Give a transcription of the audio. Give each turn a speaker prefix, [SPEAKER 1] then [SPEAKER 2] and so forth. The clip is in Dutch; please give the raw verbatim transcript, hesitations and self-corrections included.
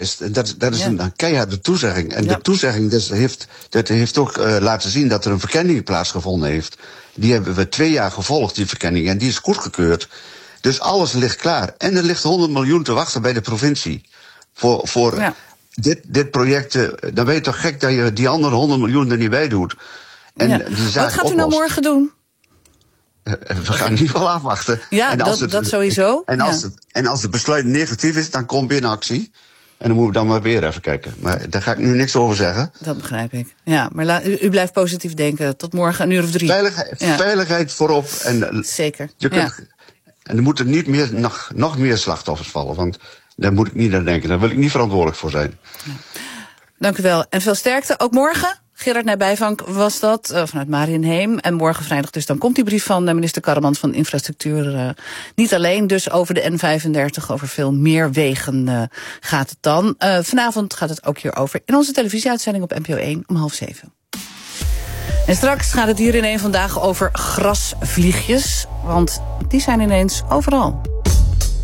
[SPEAKER 1] lijst. En dat, dat is ja. een, een keiharde toezegging. En
[SPEAKER 2] ja.
[SPEAKER 1] de toezegging dus heeft, dat heeft ook uh, laten zien dat er een verkenning plaatsgevonden heeft. Die hebben we twee jaar gevolgd, die verkenning. En die is goedgekeurd. Dus alles ligt klaar. En er ligt honderd miljoen te wachten bij de provincie. Voor, voor ja. dit, dit project. Uh, dan ben je toch gek dat je die andere honderd miljoen er niet bij doet. En
[SPEAKER 2] ja.
[SPEAKER 1] die zaak
[SPEAKER 2] Wat gaat
[SPEAKER 1] oplost.
[SPEAKER 2] u nou morgen doen?
[SPEAKER 1] We gaan in ieder geval afwachten.
[SPEAKER 2] Ja,
[SPEAKER 1] en als
[SPEAKER 2] dat,
[SPEAKER 1] het,
[SPEAKER 2] dat sowieso.
[SPEAKER 1] En als,
[SPEAKER 2] ja.
[SPEAKER 1] het, en als het besluit negatief is, dan komt weer een actie. En dan moeten we dan maar weer even kijken. Maar daar ga ik nu niks over zeggen.
[SPEAKER 2] Dat begrijp ik. Ja, maar la, u, u blijft positief denken. Tot morgen een uur of drie.
[SPEAKER 1] Veiligheid, ja. veiligheid voorop. En
[SPEAKER 2] zeker.
[SPEAKER 1] Je kunt, ja. En er moeten niet meer, nog, nog meer slachtoffers vallen. Want daar moet ik niet aan denken. Daar wil ik niet verantwoordelijk voor zijn.
[SPEAKER 2] Ja. Dank u wel. En veel sterkte. Ook morgen. Gerard Nijbijvank was dat, uh, vanuit Mariënheem. En morgen vrijdag dus, dan komt die brief van uh, minister Karremans van Infrastructuur. Uh, niet alleen dus over de N vijfendertig, over veel meer wegen uh, gaat het dan. Uh, vanavond gaat het ook hierover in onze televisieuitzending op N P O één om half zeven. En straks gaat het hier in een vandaag over grasvliegjes, want die zijn ineens overal.